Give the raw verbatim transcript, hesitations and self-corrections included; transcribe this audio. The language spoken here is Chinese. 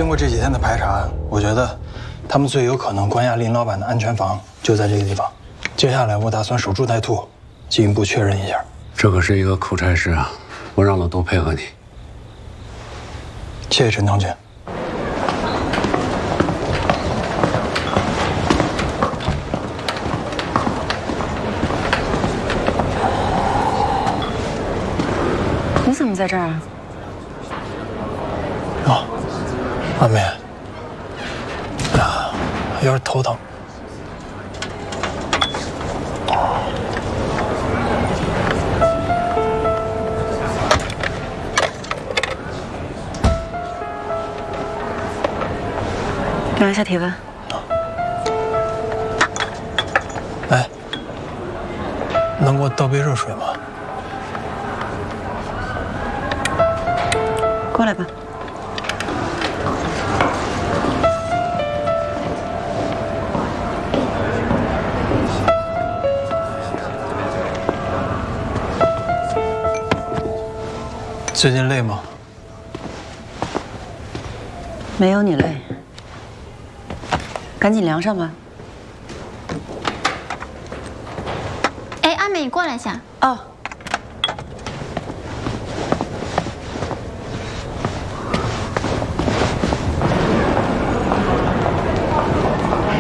经过这几天的排查，我觉得他们最有可能关押林老板的安全房就在这个地方。接下来我打算守株待兔，进一步确认一下。 这可是一个苦差事啊，我让他多配合你。 谢谢陈将军。 你怎么在这儿啊？ 啊，阿梅，哎呀，有点头疼。 量一下体温。 哎，能给我倒杯热水吗？ 过来吧。 最近累吗？ 没有你累。赶紧量上吧。 哎，阿美，你过来一下。 哦。